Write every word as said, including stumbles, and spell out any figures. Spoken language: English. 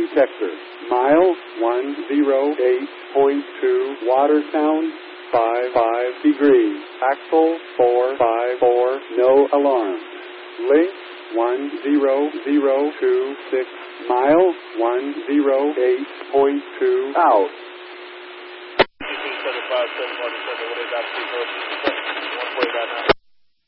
detector. Mile one oh eight point two, water sound five five degrees. Axle four five four, no alarm. Link one zero zero two six, mile one oh eight point two, out. seven five seven one seven, what is that? one way that now.